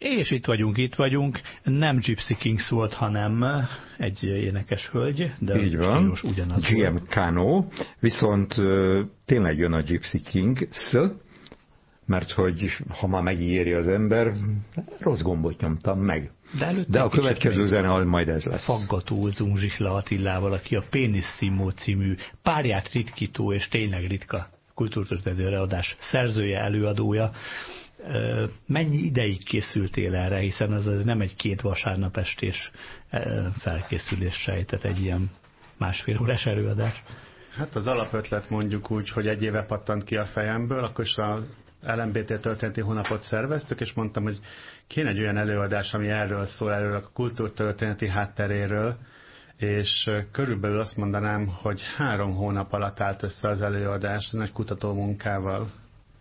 És itt vagyunk. Nem Gypsy Kings volt, hanem egy énekes hölgy, de így van, stílus ugyanaz GM volt. Kano, viszont tényleg jön a Gypsy Kings, mert hogy ha már megígéri az ember, rossz gombot nyomtam meg. De a következő zene az majd ez lesz. Faggatózunk Zsihla Attilával, aki a Pénisszimó című párját ritkító és tényleg ritka kultúrtörténeti előadás szerzője, előadója. Mennyi ideig készültél erre, hiszen ez nem egy 2 vasárnap estés felkészülés sejtett, egy ilyen 1,5 órás előadás. Hát az alapötlet mondjuk úgy, hogy 1 éve pattant ki a fejemből, akkor is a LMBT történeti hónapot szerveztük, és mondtam, hogy kéne egy olyan előadás, ami erről szól, erről a kultúrtörténeti hátteréről, és körülbelül azt mondanám, hogy 3 hónap alatt állt össze az előadás, nagy kutatómunkával.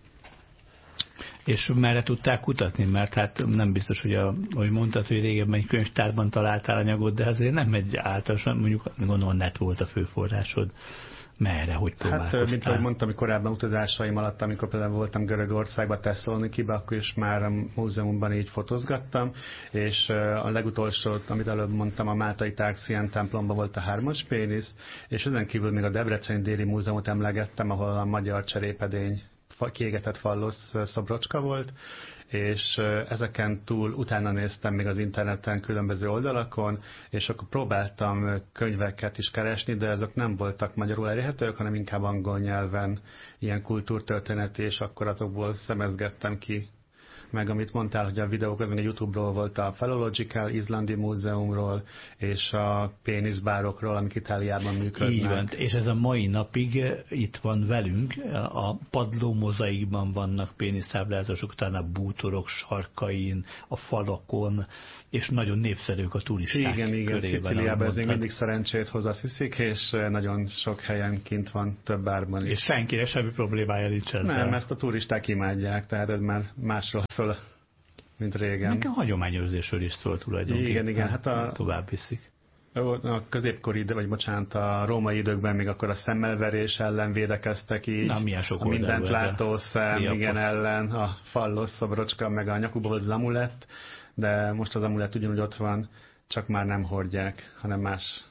És merre tudták kutatni? Mert hát nem biztos, hogy ahogy mondtad, hogy régebben egy könyvtárban találtál anyagot, de azért nem egy általánosan, mondjuk gondolom net volt a főforrásod. Merre, hogy próbálkoztál? Hát, mint ahogy mondtam, korábban utazásaim alatt, amikor például voltam Görögországban, Tesszalonikiben, akkor is már a múzeumban így fotózgattam, és a legutolsó, amit előbb mondtam, a Máltai Tarxian templomban volt a 3-as pénisz, és ezen kívül még a Debreceni Déli Múzeumot emlegettem, ahol a magyar cserépedény kiégetett fallosz szobrocska volt, és ezeken túl utána néztem még az interneten különböző oldalakon, és akkor próbáltam könyveket is keresni, de ezek nem voltak magyarul elérhetők, hanem inkább angol nyelven ilyen kultúrtörténeti, és akkor azokból szemezgettem ki. Meg amit mondtál, hogy a videók azon a YouTube-ról volt a Philological Izlandi Múzeumról, és a péniszbárokról, amik Itáliában működnek. Így van, és ez a mai napig itt van velünk, a padló mozaikban vannak pénisztáblázások, talán a bútorok sarkain, a falakon, és nagyon népszerűek a turisták igen, Szicíliában ez még mindig szerencsét hoz, azt hiszik, és nagyon sok helyen kint van, több árban is. És senkire semmi problémája nincs ezzel. Nem, ezt a turisták imádják, tehát ez már másról szól, mint régen. Nekem hagyományőrzésről is szól tulajdonképpen. Igen, hát tovább viszik. A középkori, a római időkben még akkor a szemmelverés ellen védekeztek így. Na, milyen sok a mindent látó szem, igen, ellen, a fallos szobrocska, meg a nyakukba volt az amulett, de most az amulett ugyanúgy ott van, csak már nem hordják, hanem más.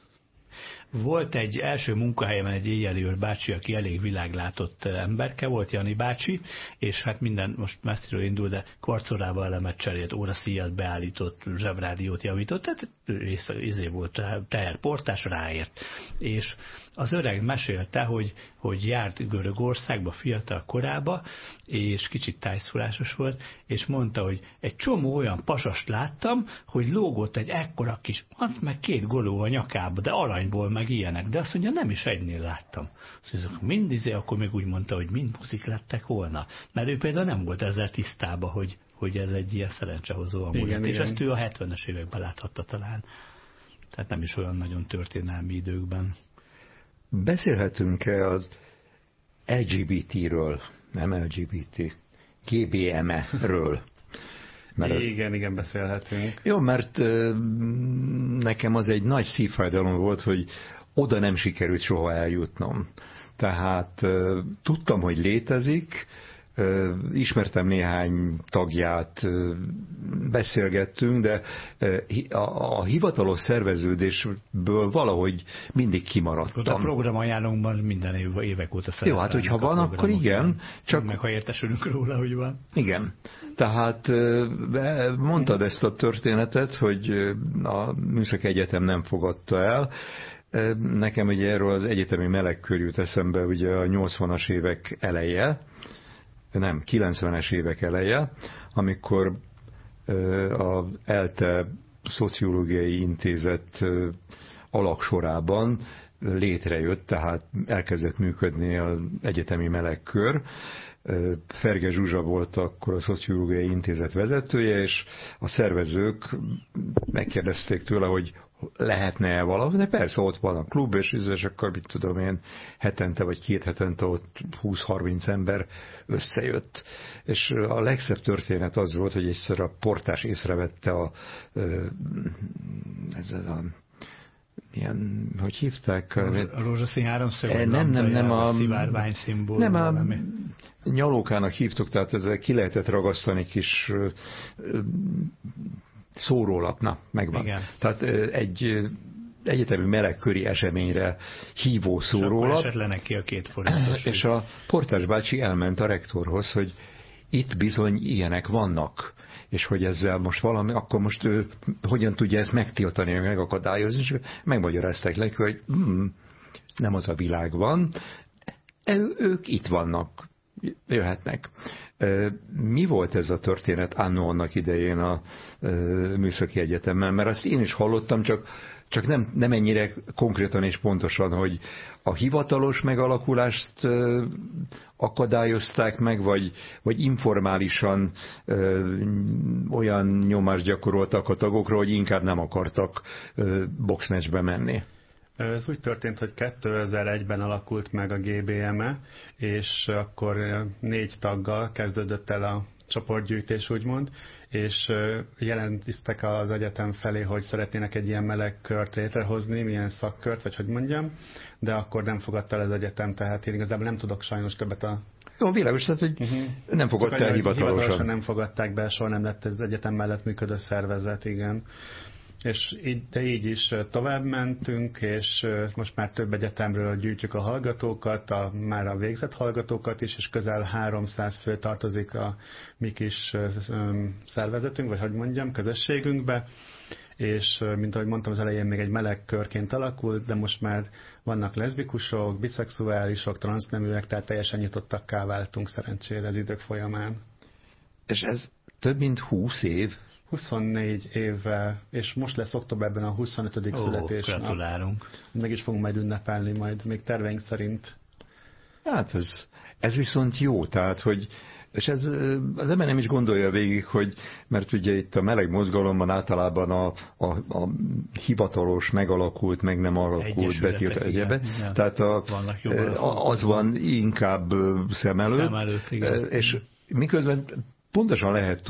Volt egy első munkahelyemen egy éjjeliőr bácsi, aki elég világlátott emberke volt, Jani bácsi, és hát minden most messziről indul, de kvarcorával elemet cserélt, óraszíjat beállított, zsebrádiót javított, tehát izé volt teherportás, ráért. És az öreg mesélte, hogy járt Görögországba fiatal korába, és kicsit tájszólásos volt, és mondta, hogy egy csomó olyan pasast láttam, hogy lógott egy ekkora kis, az meg 2 goló a nyakába, de aranyból meg ilyenek, de azt mondja, nem is egynél láttam. Szóval akkor még úgy mondta, hogy mind buzik lettek volna. Mert ő például nem volt ezzel tisztában, hogy ez egy ilyen szerencsehozó amulet, és ezt ő a 70-es években láthatta talán. Tehát nem is olyan nagyon történelmi időkben. Beszélhetünk-e az LGBT-ről, nem LGBT, GBM-ről? Igen, beszélhetünk. Jó, mert nekem az egy nagy szívfájdalom volt, hogy oda nem sikerült soha eljutnom. Tehát tudtam, hogy létezik, ismertem néhány tagját, beszélgettünk, de a hivatalos szerveződésből valahogy mindig kimaradtam. A programajánlónkban minden évek óta szerepelnek. Jó, hát hogyha van, akkor igen. Csak meg ha értesülünk róla, hogy van. Igen. Tehát mondtad ezt a történetet, hogy a Műszaki Egyetem nem fogadta el. Nekem ugye erről az egyetemi melegkör jut eszembe ugye a 80-as évek eleje, nem, 90-es évek eleje, amikor az ELTE Szociológiai Intézet alaksorában létrejött, tehát elkezdett működni az egyetemi melegkör. Ferge Zsuzsa volt akkor a Szociológiai Intézet vezetője, és a szervezők megkérdezték tőle, hogy lehetne-e valami, de persze ott van a klub, és akkor mit tudom én, hetente vagy 2 hetente ott 20-30 ember összejött. És a legszebb történet az volt, hogy egyszer a portás észrevette ilyen, hogy hívták? A rózsaszín háromszög? Nem, a szivárvány szimbólum. Nem, nyalókának hívtuk, tehát ezzel ki lehetett ragasztani kis szórólapna, megvan. Igen. Tehát egy egyetemi melegköri eseményre hívó szórólap. És akkor esett le neki a 2 forintos. És a portás bácsi elment a rektorhoz, hogy itt bizony ilyenek vannak, és hogy ezzel most valami, akkor most ő hogyan tudja ezt megtiltani, megakadályozni, és megmagyarázták neki, hogy nem az a világ van, ők itt vannak, jöhetnek. Mi volt ez a történet anno annak idején a Műszaki Egyetemen? Mert azt én is hallottam, csak nem ennyire konkrétan és pontosan, hogy a hivatalos megalakulást akadályozták meg, vagy informálisan olyan nyomást gyakoroltak a tagokra, hogy inkább nem akartak boxmeccsbe menni. Ez úgy történt, hogy 2001-ben alakult meg a GBM-e, és akkor 4 taggal kezdődött el a csoportgyűjtés, úgymond, és jelentkeztek az egyetem felé, hogy szeretnének egy ilyen meleg kört létrehozni, milyen szakkört, vagy hogy mondjam, de akkor nem fogadta el az egyetem, tehát én igazából nem tudok sajnos többet a... Jó, világos, tehát, hogy nem fogadta el hivatalosan. Nem fogadták be, soha nem lett ez az egyetem mellett működő szervezet, igen. És így is tovább mentünk, és most már több egyetemről gyűjtjük a hallgatókat, már a végzett hallgatókat is, és közel 300 fő tartozik a mi kis szervezetünk, vagy hogy mondjam, közösségünkbe, és mint ahogy mondtam az elején, még egy meleg körként alakult, de most már vannak leszbikusok, biszexuálisok, transzneműek, tehát teljesen nyitottakká váltunk szerencsére az idők folyamán. És ez több mint 20 év? 24 évvel, és most lesz októberben a 25. születésnap. Gratulálunk. Meg is fogunk majd ünnepelni, majd még terveink szerint. Hát ez viszont jó, tehát, hogy és ez az ember nem is gondolja végig, hogy, mert ugye itt a meleg mozgalomban általában a hivatalos, megalakult, meg nem alakult, betiltott egyebe. Tehát az van inkább szem előtt igen. És miközben pontosan lehet